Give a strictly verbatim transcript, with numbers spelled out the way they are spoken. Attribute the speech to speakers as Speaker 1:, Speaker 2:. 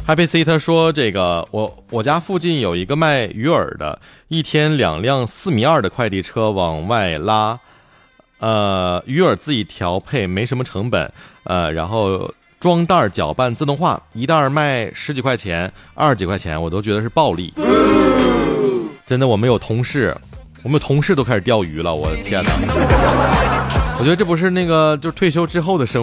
Speaker 1: Happy C 他说这个我我家附近有一个卖鱼饵的，一天两辆四米二的快递车往外拉，呃，鱼饵自己调配，没什么成本，呃，然后装袋搅拌自动化，一袋卖十几块钱、二十几块钱，我都觉得是暴利。真的，我们有同事，我们有同事都开始钓鱼了，我的天哪！我觉得这不是那个就是退休之后的生